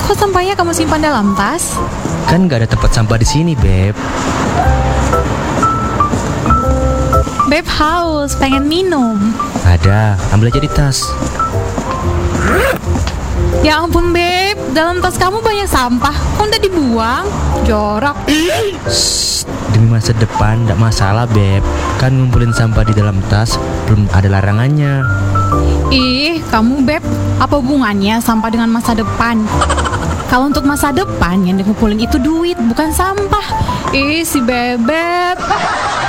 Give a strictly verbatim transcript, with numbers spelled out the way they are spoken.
Kok sampahnya kamu simpan dalam tas? Kan nggak ada tempat sampah di sini, Beb. Beb haus, pengen minum. Ada, ambil aja di tas. Ya ampun Beb, dalam tas kamu banyak sampah. Kok udah dibuang? Jorok. Shh, demi masa depan nggak masalah, Beb. Kan ngumpulin sampah di dalam tas belum ada larangannya. Ih, kamu Beb, apa hubungannya sampah dengan masa depan? Kalau untuk masa depan yang dikumpulin itu duit, bukan sampah. Ih, si Bebek.